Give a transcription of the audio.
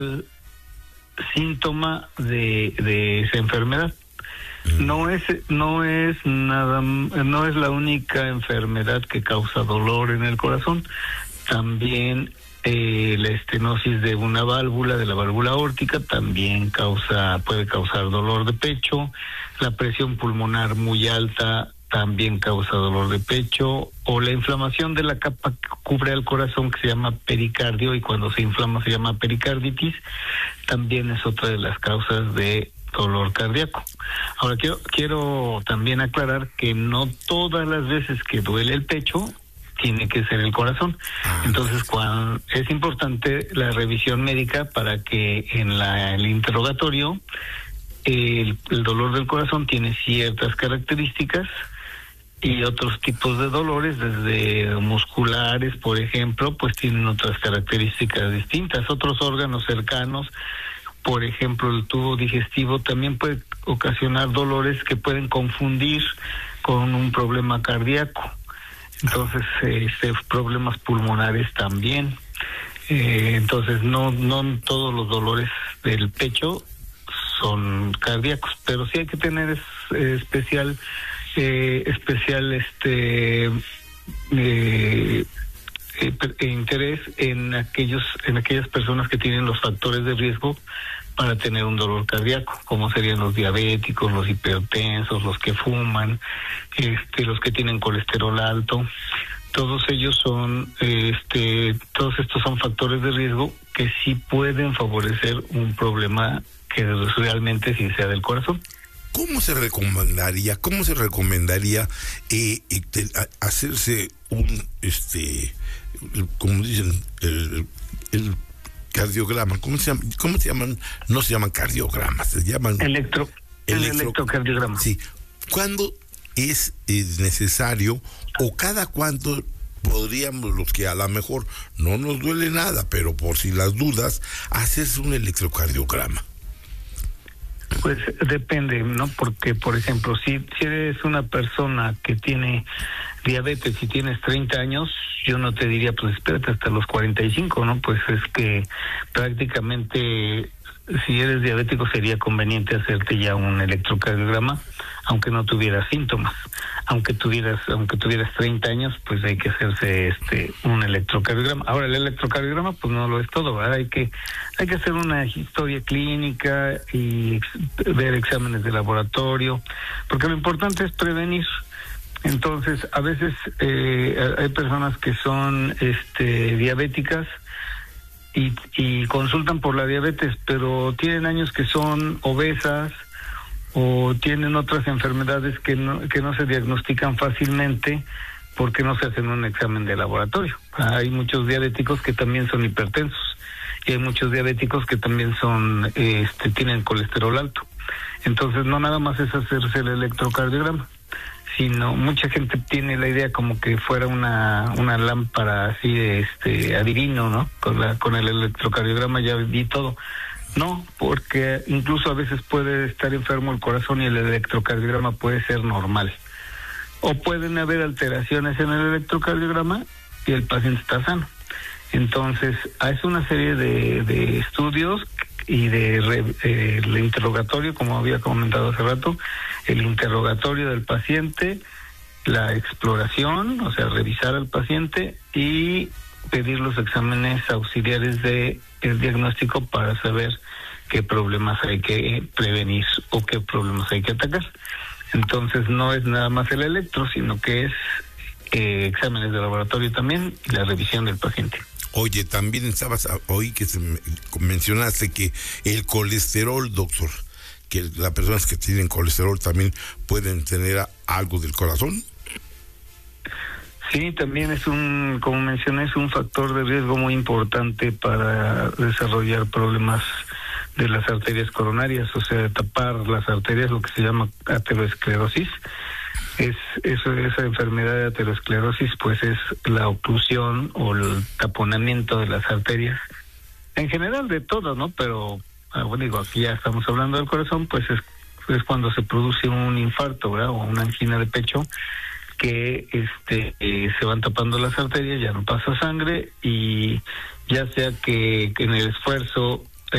síntoma de esa enfermedad. No es la única enfermedad que causa dolor en el corazón. También la estenosis de una válvula, de la válvula aórtica, también puede causar dolor de pecho. La presión pulmonar muy alta también causa dolor de pecho, o la inflamación de la capa que cubre al corazón, que se llama pericardio, y cuando se inflama se llama pericarditis, también es otra de las causas de dolor cardíaco. Ahora quiero también aclarar que no todas las veces que duele el pecho tiene que ser el corazón. Entonces, es importante la revisión médica para que en el interrogatorio el dolor del corazón tiene ciertas características y otros tipos de dolores, desde musculares, por ejemplo, pues tienen otras características distintas. Otros órganos cercanos, por ejemplo, el tubo digestivo, también puede ocasionar dolores que pueden confundir con un problema cardíaco. Entonces, problemas pulmonares también. Entonces, no todos los dolores del pecho son cardíacos, pero sí hay que tener especial interés en aquellas personas que tienen los factores de riesgo para tener un dolor cardíaco, como serían los diabéticos, los hipertensos, los que fuman, los que tienen colesterol alto. Todos ellos todos estos son factores de riesgo que sí pueden favorecer un problema que realmente sí sea del corazón. ¿Cómo se recomendaría hacerse un como dicen, el cardiograma? ¿Cómo se llaman? No se llaman cardiogramas, se llaman electrocardiograma. Sí. ¿Cuándo es necesario, o cada cuánto podríamos, los que a lo mejor no nos duele nada, pero por si las dudas, hacerse un electrocardiograma? Pues depende, ¿no? Porque, por ejemplo, si eres una persona que tiene diabetes y tienes 30 años, yo no te diría, pues espérate hasta los 45, ¿no? Pues es que prácticamente, si eres diabético, sería conveniente hacerte ya un electrocardiograma, aunque no tuvieras síntomas. Aunque tuvieras 30 años, pues hay que hacerse un electrocardiograma. Ahora, el electrocardiograma pues no lo es todo, ¿verdad? Hay que hacer una historia clínica y ver exámenes de laboratorio, porque lo importante es prevenir. Entonces, a veces hay personas que son diabéticas y consultan por la diabetes, pero tienen años que son obesas o tienen otras enfermedades que no se diagnostican fácilmente porque no se hacen un examen de laboratorio. Hay muchos diabéticos que también son hipertensos y hay muchos diabéticos que también tienen colesterol alto. Entonces, no nada más es hacerse el electrocardiograma, sino mucha gente tiene la idea como que fuera una lámpara así adivino, ¿no? Con el electrocardiograma ya vi todo. No, porque incluso a veces puede estar enfermo el corazón y el electrocardiograma puede ser normal. O pueden haber alteraciones en el electrocardiograma y el paciente está sano. Entonces, es una serie de estudios y el interrogatorio, como había comentado hace rato, el interrogatorio del paciente, la exploración, o sea, revisar al paciente y pedir los exámenes auxiliares de el diagnóstico para saber qué problemas hay que prevenir o qué problemas hay que atacar. Entonces, no es nada más el electro, sino que es exámenes de laboratorio también y la revisión del paciente. Oye, también oí que mencionaste que el colesterol, doctor, que las personas que tienen colesterol también pueden tener algo del corazón. Sí, también como mencioné, es un factor de riesgo muy importante para desarrollar problemas de las arterias coronarias, o sea, tapar las arterias, lo que se llama aterosclerosis. Esa enfermedad de aterosclerosis, pues es la oclusión o el taponamiento de las arterias, en general de todas, ¿no? Pero, aquí ya estamos hablando del corazón, pues es cuando se produce un infarto, ¿verdad? O una angina de pecho, que se van tapando las arterias, ya no pasa sangre y ya sea que en el esfuerzo